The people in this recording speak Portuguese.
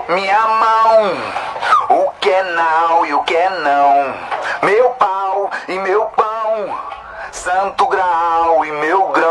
minha mão, o que é não e o que é não, meu pau e meu pão, santo grau e meu grão.